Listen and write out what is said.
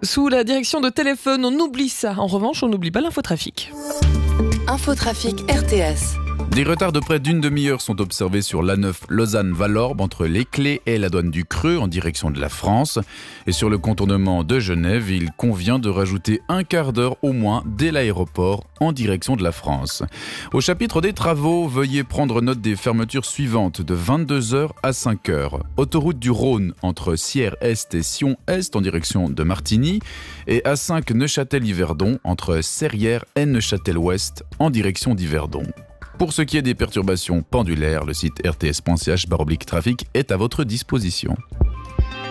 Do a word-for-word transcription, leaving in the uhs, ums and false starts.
sous la direction de téléphone. On oublie ça. En revanche, on n'oublie pas l'infotrafic. Infotrafic R T S. Des retards de près d'une demi-heure sont observés sur l'A neuf Lausanne-Valorbe entre Les Clés et la douane du Creux en direction de la France. Et sur le contournement de Genève, il convient de rajouter un quart d'heure au moins dès l'aéroport en direction de la France. Au chapitre des travaux, veuillez prendre note des fermetures suivantes de vingt-deux heures à cinq heures. Autoroute du Rhône entre Sierre-Est et Sion-Est en direction de Martigny et A cinq Neuchâtel-Yverdon entre Serrières et Neuchâtel-Ouest en direction d'Yverdon. Pour ce qui est des perturbations pendulaires, le site r t s point c h barre oblique trafic est à votre disposition.